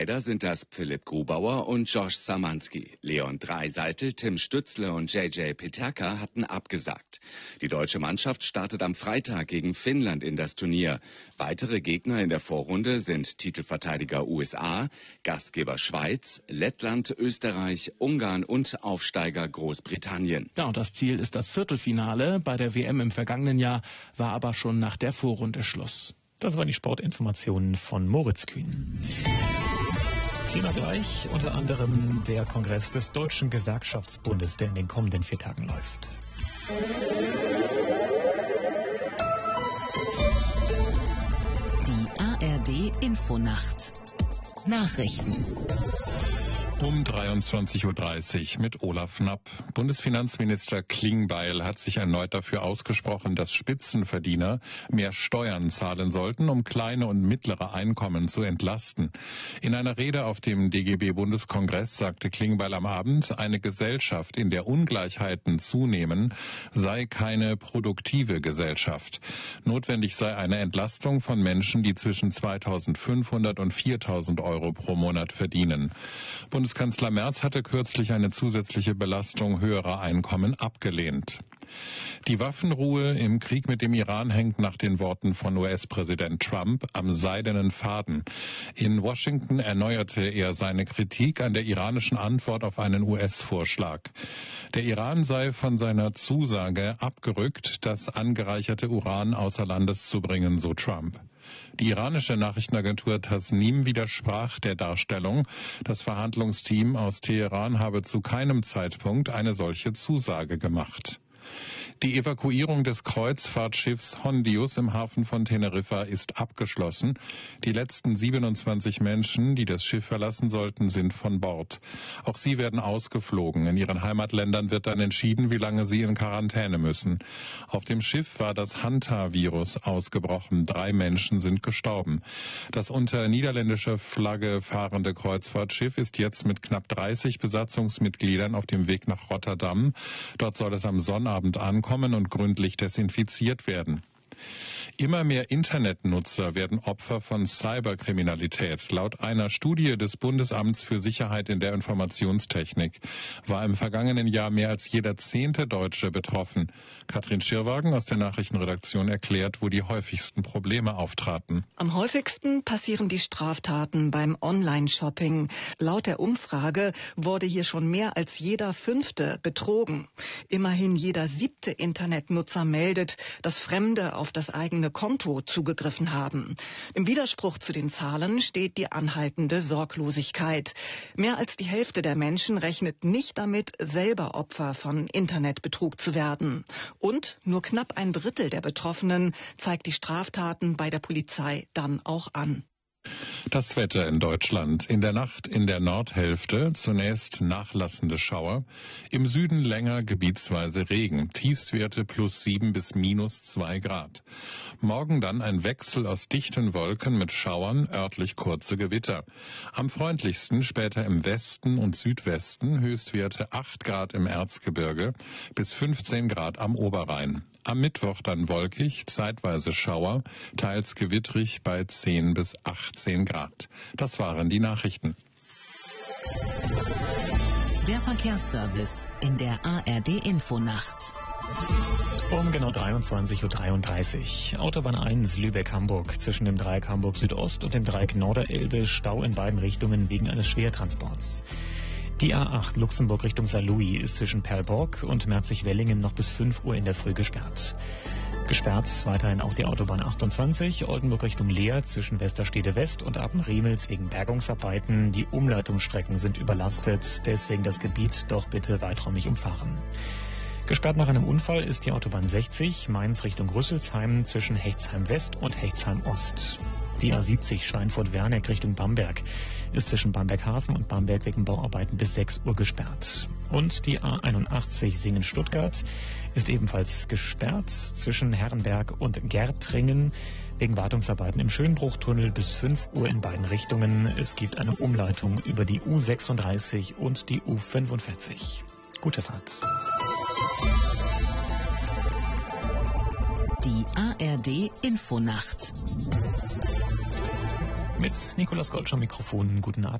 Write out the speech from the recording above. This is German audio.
Leider sind das Philipp Grubauer und Josh Samanski. Leon Dreiseitel, Tim Stützle und JJ Peterka hatten abgesagt. Die deutsche Mannschaft startet am Freitag gegen Finnland in das Turnier. Weitere Gegner in der Vorrunde sind Titelverteidiger USA, Gastgeber Schweiz, Lettland, Österreich, Ungarn und Aufsteiger Großbritannien. Ja, und das Ziel ist das Viertelfinale. Bei der WM im vergangenen Jahr war aber schon nach der Vorrunde Schluss. Das waren die Sportinformationen von Moritz Kühn. Thema gleich, unter anderem der Kongress des Deutschen Gewerkschaftsbundes, der in den kommenden 4 Tagen läuft. Die ARD Infonacht. Nachrichten. Um 23:30 Uhr mit Olaf Knapp. Bundesfinanzminister Klingbeil hat sich erneut dafür ausgesprochen, dass Spitzenverdiener mehr Steuern zahlen sollten, um kleine und mittlere Einkommen zu entlasten. In einer Rede auf dem DGB-Bundeskongress sagte Klingbeil am Abend, eine Gesellschaft, in der Ungleichheiten zunehmen, sei keine produktive Gesellschaft. Notwendig sei eine Entlastung von Menschen, die zwischen 2.500 und 4.000 Euro pro Monat verdienen. Bundeskanzler Merz hatte kürzlich eine zusätzliche Belastung höherer Einkommen abgelehnt. Die Waffenruhe im Krieg mit dem Iran hängt nach den Worten von US-Präsident Trump am seidenen Faden. In Washington erneuerte er seine Kritik an der iranischen Antwort auf einen US-Vorschlag. Der Iran sei von seiner Zusage abgerückt, das angereicherte Uran außer Landes zu bringen, so Trump. Die iranische Nachrichtenagentur Tasnim widersprach der Darstellung, das Verhandlungsteam aus Teheran habe zu keinem Zeitpunkt eine solche Zusage gemacht. Die Evakuierung des Kreuzfahrtschiffs Hondius im Hafen von Teneriffa ist abgeschlossen. Die letzten 27 Menschen, die das Schiff verlassen sollten, sind von Bord. Auch sie werden ausgeflogen. In ihren Heimatländern wird dann entschieden, wie lange sie in Quarantäne müssen. Auf dem Schiff war das Hanta-Virus ausgebrochen. 3 Menschen sind gestorben. Das unter niederländischer Flagge fahrende Kreuzfahrtschiff ist jetzt mit knapp 30 Besatzungsmitgliedern auf dem Weg nach Rotterdam. Dort soll es am Sonnabend ankommen und gründlich desinfiziert werden. Immer mehr Internetnutzer werden Opfer von Cyberkriminalität. Laut einer Studie des Bundesamts für Sicherheit in der Informationstechnik war im vergangenen Jahr mehr als jeder 10. Deutsche betroffen. Katrin Schirwagen aus der Nachrichtenredaktion erklärt, wo die häufigsten Probleme auftraten. Am häufigsten passieren die Straftaten beim Online-Shopping. Laut der Umfrage wurde hier schon mehr als jeder 5. betrogen. Immerhin jeder 7. Internetnutzer meldet, dass Fremde auf das eigene Konto zugegriffen haben. Im Widerspruch zu den Zahlen steht die anhaltende Sorglosigkeit. Mehr als die Hälfte der Menschen rechnet nicht damit, selber Opfer von Internetbetrug zu werden. Und nur knapp 1/3 der Betroffenen zeigt die Straftaten bei der Polizei dann auch an. Das Wetter in Deutschland. In der Nacht in der Nordhälfte zunächst nachlassende Schauer. Im Süden länger gebietsweise Regen. Tiefstwerte +7 bis -2 Grad. Morgen dann ein Wechsel aus dichten Wolken mit Schauern, örtlich kurze Gewitter. Am freundlichsten später im Westen und Südwesten. Höchstwerte 8 Grad im Erzgebirge bis 15 Grad am Oberrhein. Am Mittwoch dann wolkig, zeitweise Schauer, teils gewittrig bei 10 bis 18 Grad. Das waren die Nachrichten. Der Verkehrsservice in der ARD Infonacht. Um genau 23:33 Uhr. Autobahn 1 Lübeck-Hamburg zwischen dem Dreieck Hamburg Südost und dem Dreieck Norderelbe Stau in beiden Richtungen wegen eines Schwertransports. Die A8 Luxemburg Richtung Saarlouis ist zwischen Perlborg und Merzig-Wellingen noch bis 5 Uhr in der Früh gesperrt. Gesperrt weiterhin auch die Autobahn 28 Oldenburg Richtung Leer zwischen Westerstede West und Apen-Riemels wegen Bergungsarbeiten. Die Umleitungsstrecken sind überlastet, deswegen das Gebiet doch bitte weiträumig umfahren. Gesperrt nach einem Unfall ist die Autobahn 60 Mainz Richtung Rüsselsheim zwischen Hechtsheim West und Hechtsheim Ost. Die A70 Schweinfurt-Werneck Richtung Bamberg ist zwischen Bamberg-Hafen und Bamberg wegen Bauarbeiten bis 6 Uhr gesperrt. Und die A81 Singen-Stuttgart ist ebenfalls gesperrt zwischen Herrenberg und Gärtringen wegen Wartungsarbeiten im Schönbruchtunnel bis 5 Uhr in beiden Richtungen. Es gibt eine Umleitung über die U36 und die U45. Gute Fahrt. Die ARD Infonacht. Mit Nikolaus Golsch am Mikrofon. Guten Abend.